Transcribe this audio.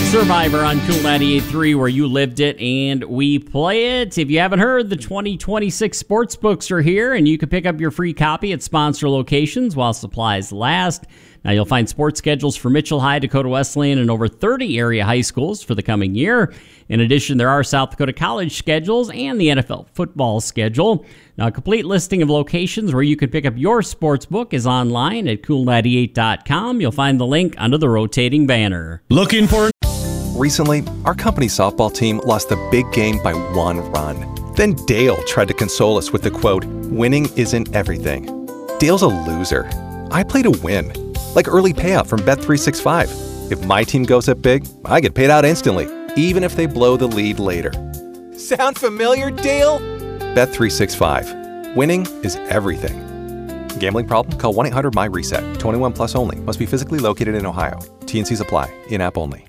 Survivor on Cool 98.3, where you lived it and we play it. If you haven't heard, the 2026 sports books are here, and you can pick up your free copy at sponsor locations while supplies last. Now, you'll find sports schedules for Mitchell High, Dakota Wesleyan, and over 30 area high schools for the coming year. In addition, there are South Dakota College schedules and the NFL football schedule. Now, a complete listing of locations where you can pick up your sports book is online at cool98.com. You'll find the link under the rotating banner. Looking for... Recently, our company softball team lost the big game by 1 run. Then Dale tried to console us with the quote, "Winning isn't everything." Dale's a loser. I play to win. Like early payout from Bet365. If my team goes up big, I get paid out instantly, even if they blow the lead later. Sound familiar, Dale? Bet365. Winning is everything. Gambling problem? Call 1-800-MY-RESET. 21 plus only. Must be physically located in Ohio. T&Cs apply. In-app only.